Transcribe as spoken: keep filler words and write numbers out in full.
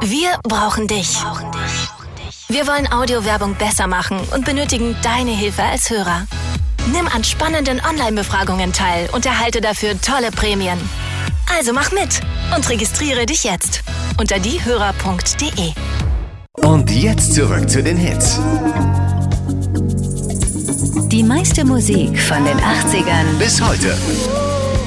Wir brauchen dich. Wir wollen Audiowerbung besser machen und benötigen deine Hilfe als Hörer. Nimm an spannenden Online-Befragungen teil und erhalte dafür tolle Prämien. Also mach mit und registriere dich jetzt unter diehörer punkt de. Und jetzt zurück zu den Hits. Die meiste Musik von den achtzigern Bis heute.